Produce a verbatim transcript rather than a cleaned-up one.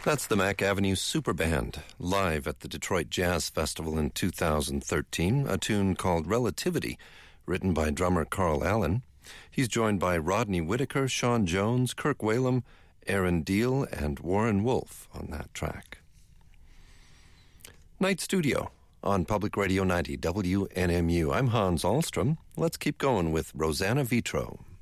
That's the Mack Avenue Super Band, live at the Detroit Jazz Festival in two thousand thirteen, a tune called Relativity, written by drummer Carl Allen. He's joined by Rodney Whitaker, Sean Jones, Kirk Whalum, Aaron Deal, and Warren Wolf on that track. Night Studio on Public Radio ninety W N M U. I'm Hans Ahlstrom. Let's keep going with Rosanna Vitro.